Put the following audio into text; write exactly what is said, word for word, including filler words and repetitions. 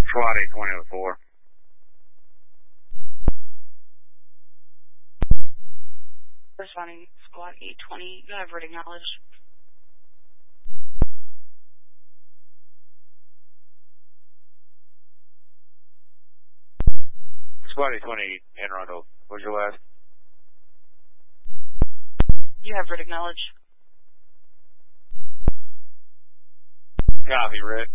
Squad eight twenty oh four. Responding Squad eight twenty, you have verdict knowledge. Squad eight twenty in Rundle. What's your last? You have verdict knowledge. Copy, Red.